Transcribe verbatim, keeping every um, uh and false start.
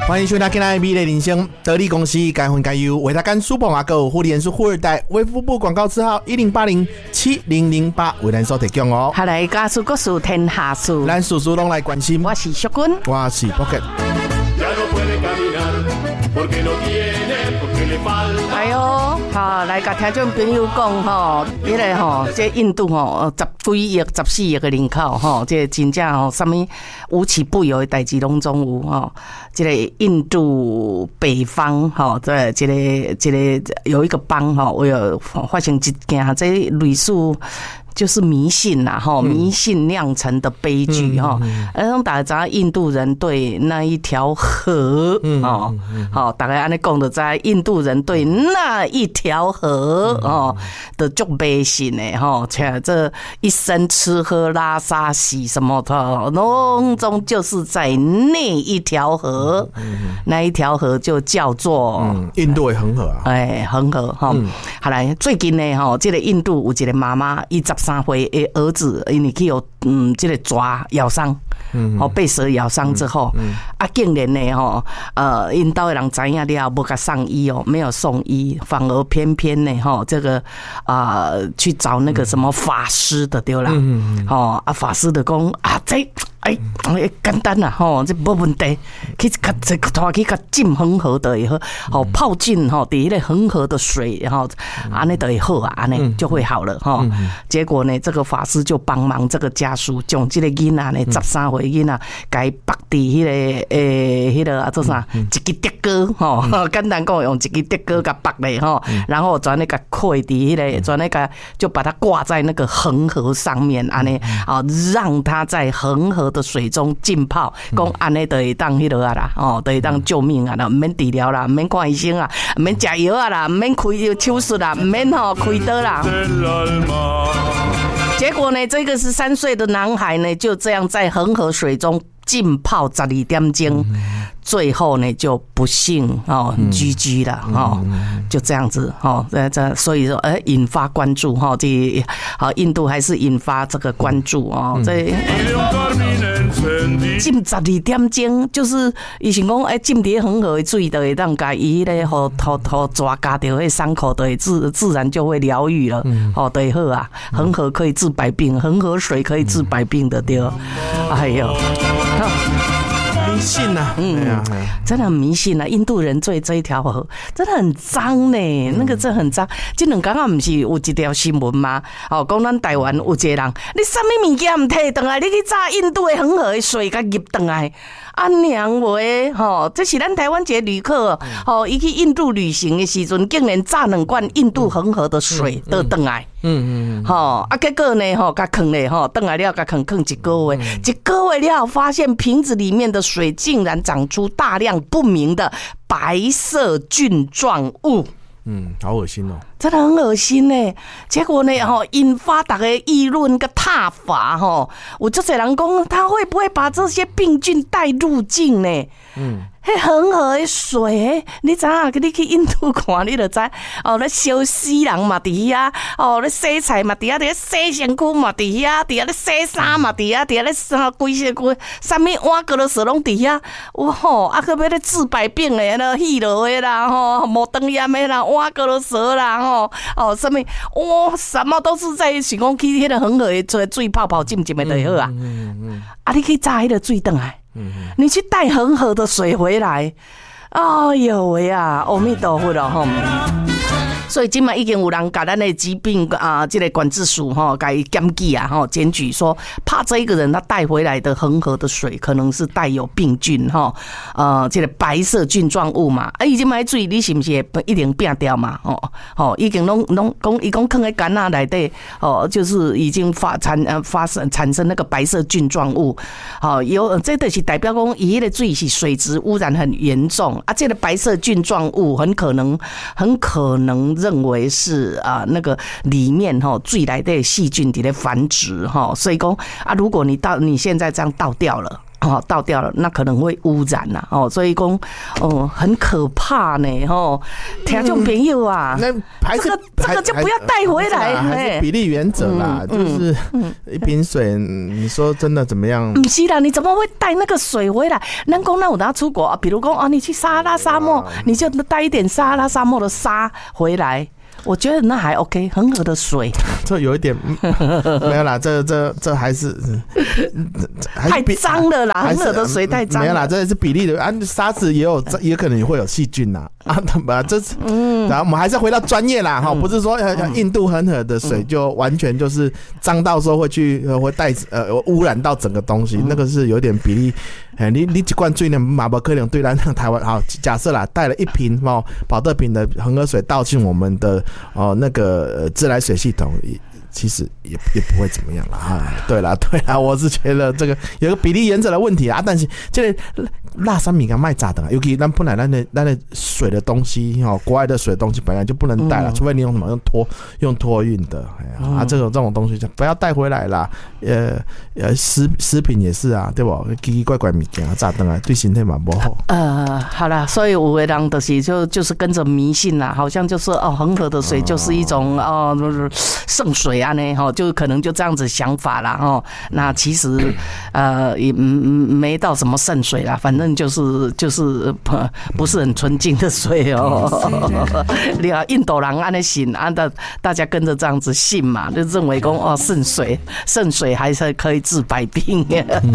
欢迎收听今天的美丽人生，得力公司该分该优，为大家苏宝马购护理人数富二代，卫福部广告字号一零八零七零零八为咱所提供哦。 下来家事国事天下事， 咱事事拢来关心。 我是淑君， 我是 Pocket。 哎呦，好来甲听众朋友讲吼，因为吼，这印度吼十几亿、十四亿个人口吼，这真正吼，什么无奇不有的代志拢总有吼。这个印度北方吼，这这个这个有一个邦吼，我有发生一件这类似。就是迷信啦，哈，迷信酿成的悲剧哈。嗯，大家知印度人对那一条河哦，好，大家安尼讲的在印度人对那一条河哦的就迷信的哈，且这一生吃喝拉撒洗什么的，拢总就是在那一条河，那一条河就叫做印度的恒河啊， 哎，恒河哈。好来，最近呢哈，这个印度有一个妈妈，伊十三岁的儿子，因为去有嗯，这个抓咬伤，嗯，哦，被蛇咬伤之后，嗯，啊，竟然呢，吼，呃，因兜的人知影了，无甲送医哦，没有送医，反而偏偏呢，吼，这个啊、呃，去找那个什么法师的对啦，嗯嗯，哦，啊，法师的讲啊，这。哎，简单啦，吼，这无问题。去甲这拖去甲浸恒河的以后，好泡进吼，伫迄个恒河的水，然后安尼就会好啊，安尼就会好了哈。结果呢，这个法师就帮忙这个家属，将这个囡仔呢，十三岁囡仔，该绑伫迄个诶，迄个啊做啥？一支竹篙吼，简单讲用一支竹篙甲绑咧吼，然后转那个扣伫迄个，转那个就把它挂在那个恒河上面，安尼啊，让它在恒河的水中浸泡，讲安尼就会当迄落啊啦，哦，就会当救命啊啦，唔免治疗啦，唔免看医生啊，唔免食药啊啦，唔免开手术啦，唔免吼开刀啦。结果呢，这个十三岁的男孩呢，就这样在恒河水中浸泡十二点钟，最后呢就不幸哦 G G 了哦，就这样子哦，这这所以说呃引发关注哈，这好印度还是引发这个关注哦，这浸十二点钟就是伊想讲哎浸伫恒河的水就会当甲伊咧吼吼吼抓加掉迄伤口，就会自自然就会疗愈了，哦对好啊，恒河可以治百病，恒河水可以治百病的对，哎呦。 迷信呐、啊， 嗯，真的很迷信啊！印度人对这一条河真的很脏呢，那个真的很脏。这两天啊，不是有一条新闻吗？哦，讲咱台湾有一个人，你什么物件唔摕回来，你去炸印度的恒河的水，甲入回来。啊娘喂，吼，这是咱台湾一个旅客，吼，伊去印度旅行的时阵，竟然炸两罐印度恒河的水倒回来。嗯嗯，吼，啊，结果呢，吼，甲放咧，吼，倒来了，甲放放一个月，一个月了，发现瓶子里面的水竟然长出大量不明的白色菌状物。 嗯，好恶心哦， 真的很恶心呢。结果呢，吼，引发大家议论跟挞伐，吼，有这些人讲，他会不会把这些病菌带入境呢？嗯。迄恒河的水，你知影？你去印度看，你就知哦。咧烧死人嘛，伫遐哦。咧洗菜嘛，伫遐；伫咧洗身躯嘛，伫遐；伫遐咧洗衫嘛，伫遐；伫遐咧啥规些规，啥物碗格罗蛇拢伫遐。哇吼！啊，佮要咧治百病的，那气落的啦，吼，无肠炎的啦，碗格罗蛇啦，吼，哦，什么哇，什么都是在想讲去迄个恒河的水泡泡浸浸的就好啊。嗯嗯。啊，你去炸迄个水转来。你去带恒河的水回来，哎呦喂啊！阿弥陀佛了吼。所以今嘛已经有人把咱的疾病啊，这个管制署哈，给检举啊，哈，检举说，怕这一个人他带回来的恒河的水可能是带有病菌哈，呃，这个白色菌状物嘛，啊，已经买水，你是不是一定变掉嘛？哦，哦，已经拢拢讲，伊讲放在干那内底，哦，就是已经发产呃发生产生那个白色菌状物，好、哦，有这就是代表讲，伊的水是水质污染很严重啊，这个白色菌状物很可能很可能。认为是啊、呃，那个里面哈最来的细菌在繁殖哈，所以讲啊，如果你倒你现在这样倒掉了。 哦，倒掉了，那可能会污染啦、啊、哦，所以讲哦很可怕呢哦，听众朋友啊， 那还是这个这个就不要带回来， 还是比例原则啦，嗯、就是一瓶水，你说真的怎么样？ 不是啦，你怎么会带那个水回来？咱讲那我等下出国啊，比如讲啊，你去撒哈拉沙漠，你就带一点撒哈拉沙漠的沙回来。我觉得那还 OK， 恒河的水， 这有一点没有啦，这这这还是还太脏了啦，恒河的水太脏了。 没有啦，这是比例的啊，沙子也有，也可能也会有细菌呐啊，啊，这是嗯，然后我们还是回到专业啦哈，不是说印度恒河的水就完全就是脏到说会去会带呃污染到整个东西，那个是有点比例。哎，你你一罐水呢，马不可能对咱台湾好。假设啦，带了一瓶哦保特瓶的恒河水倒进我们的哦那个、呃、自来水系统，其实也也不会怎么样啦。啊，对啦对啦，我是觉得这个有个比例原则的问题啊。但是这个辣山米干卖炸的，尤其咱本来咱的咱的水的东西哦，国外的水的东西本来就不能带了，嗯、除非你用什么用拖用托运的。哎呀、啊，这种这种东西就不要带回来啦。呃呃，食食品也是啊，对不？奇奇怪怪物件炸灯啊，对身体嘛不好。 呃，好啦，所以有的人就是就就是跟着迷信啦，好像就是哦，恒河的水就是一种哦圣水啊呢，哈，就可能就这样子想法啦，哈。那其实呃也没到什么圣水啦，反正就是就是不是很纯净的水哦。你看印度人安尼信，啊大大家跟着这样子信嘛，就认为讲哦圣水圣水还是可以治百病。